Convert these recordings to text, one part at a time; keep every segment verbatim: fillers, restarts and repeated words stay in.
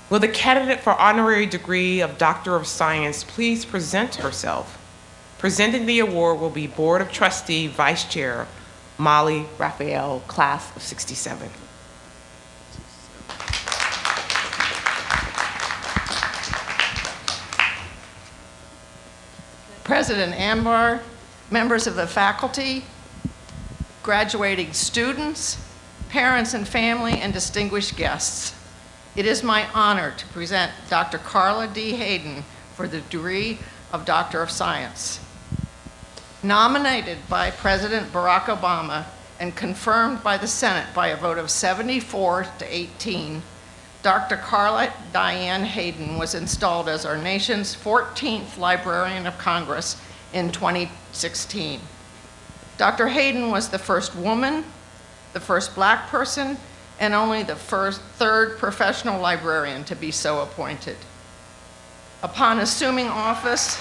Will the candidate for honorary degree of Doctor of Science please present herself? Presenting the award will be Board of Trustee Vice Chair Molly Raphael, class of sixty-seven. President Ambar, members of the faculty, graduating students, parents and family, and distinguished guests. It is my honor to present Doctor Carla D. Hayden for the degree of Doctor of Science. Nominated by President Barack Obama and confirmed by the Senate by a vote of seventy-four to eighteen, Doctor Carla Diane Hayden was installed as our nation's fourteenth Librarian of Congress in twenty sixteen. Doctor Hayden was the first woman, the first Black person, and only the first, third professional librarian to be so appointed. Upon assuming office,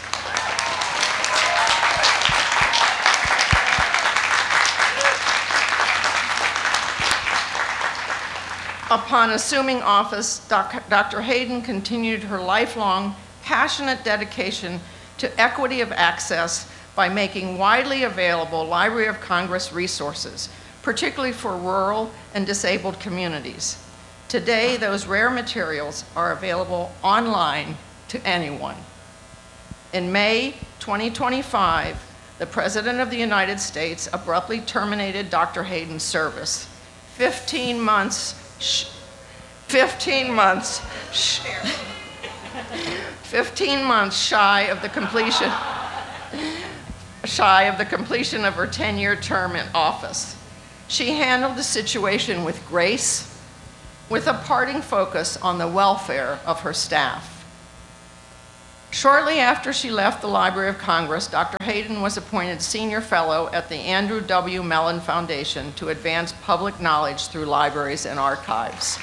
Upon assuming office, Doctor Hayden continued her lifelong, passionate dedication to equity of access by making widely available Library of Congress resources, particularly for rural and disabled communities. Today, those rare materials are available online to anyone. In May twenty twenty-five, the President of the United States abruptly terminated Doctor Hayden's service. fifteen months fifteen months, fifteen months shy of the completion, shy of the completion of her ten-year term in office. She handled the situation with grace, with a parting focus on the welfare of her staff. Shortly after she left the Library of Congress, Doctor Hayden was appointed Senior Fellow at the Andrew W. Mellon Foundation to advance public knowledge through libraries and archives.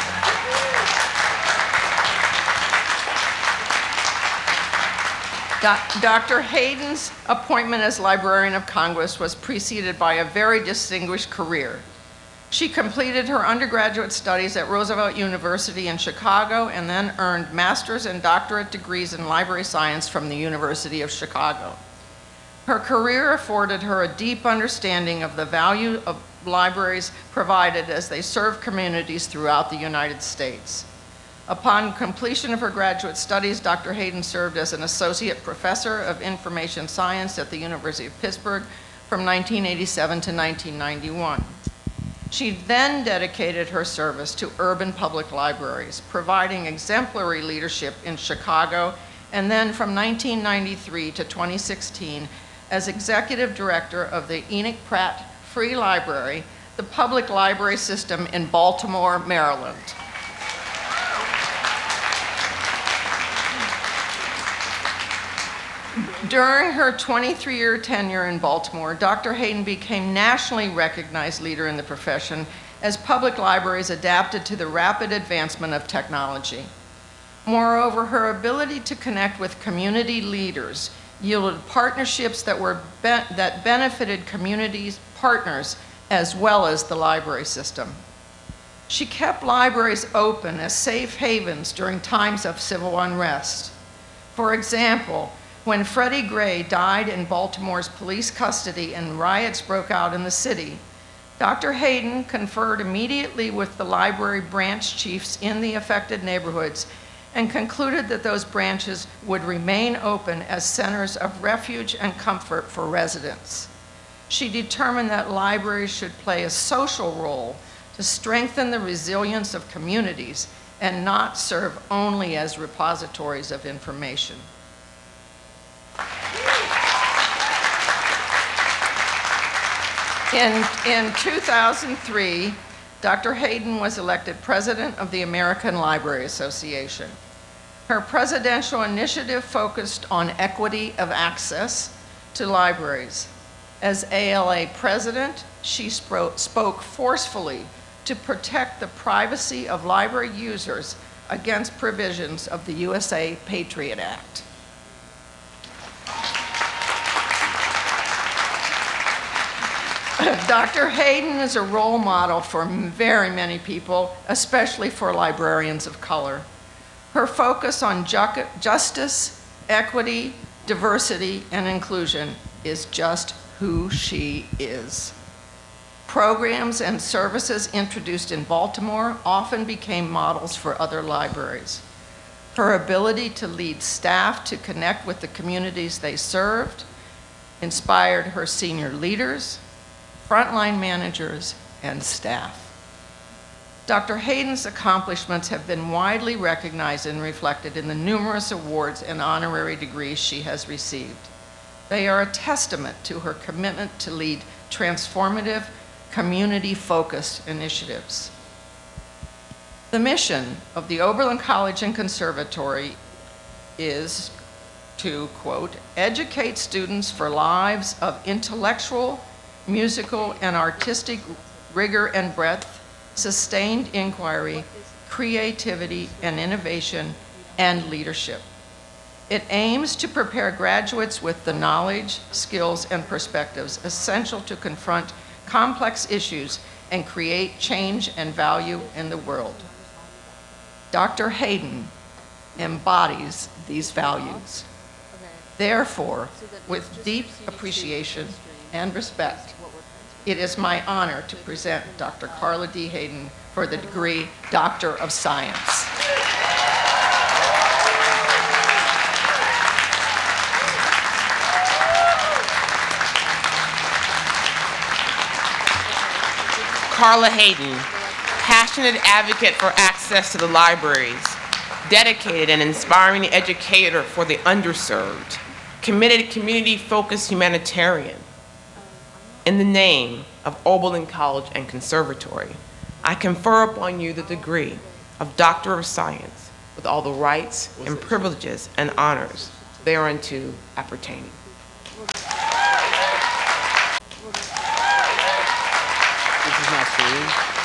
Doctor Hayden's appointment as Librarian of Congress was preceded by a very distinguished career. She completed her undergraduate studies at Roosevelt University in Chicago and then earned master's and doctorate degrees in library science from the University of Chicago. Her career afforded her a deep understanding of the value of libraries provided as they serve communities throughout the United States. Upon completion of her graduate studies, Doctor Hayden served as an associate professor of information science at the University of Pittsburgh from nineteen eighty-seven to nineteen ninety-one. She then dedicated her service to urban public libraries, providing exemplary leadership in Chicago, and then from nineteen ninety-three to twenty sixteen as executive director of the Enoch Pratt Free Library, the public library system in Baltimore, Maryland. During her twenty-three-year tenure in Baltimore, Doctor Hayden became nationally recognized leader in the profession as public libraries adapted to the rapid advancement of technology. Moreover, her ability to connect with community leaders yielded partnerships that, were be that benefited communities, partners, as well as the library system. She kept libraries open as safe havens during times of civil unrest. For example, when Freddie Gray died in Baltimore's police custody and riots broke out in the city, Doctor Hayden conferred immediately with the library branch chiefs in the affected neighborhoods and concluded that those branches would remain open as centers of refuge and comfort for residents. She determined that libraries should play a social role to strengthen the resilience of communities and not serve only as repositories of information. In, in two thousand three, Doctor Hayden was elected president of the American Library Association. Her presidential initiative focused on equity of access to libraries. As A L A president, she spoke forcefully to protect the privacy of library users against provisions of the U S A Patriot Act. Doctor Hayden is a role model for very many people, especially for librarians of color. Her focus on ju- justice, equity, diversity, and inclusion is just who she is. Programs and services introduced in Baltimore often became models for other libraries. Her ability to lead staff to connect with the communities they served inspired her senior leaders, frontline managers, and staff. Doctor Hayden's accomplishments have been widely recognized and reflected in the numerous awards and honorary degrees she has received. They are a testament to her commitment to lead transformative, community-focused initiatives. The mission of the Oberlin College and Conservatory is to, quote, educate students for lives of intellectual, musical, and artistic rigor and breadth, sustained inquiry, creativity, and innovation, and leadership. It aims to prepare graduates with the knowledge, skills, and perspectives essential to confront complex issues and create change and value in the world. Doctor Hayden embodies these values. Therefore, with deep appreciation and respect, it is my honor to present Doctor Carla D. Hayden for the degree Doctor of Science. Carla Hayden, passionate advocate for access to the libraries, dedicated and inspiring educator for the underserved, committed community-focused humanitarian. In the name of Oberlin College and Conservatory, I confer upon you the degree of Doctor of Science with all the rights and privileges and honors thereunto appertaining. This is not serious.